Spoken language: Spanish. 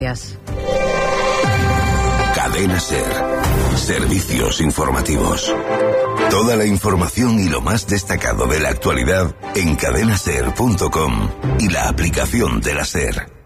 Cadena SER. Servicios informativos. Toda la información y lo más destacado de la actualidad en cadenaser.com y la aplicación de la SER.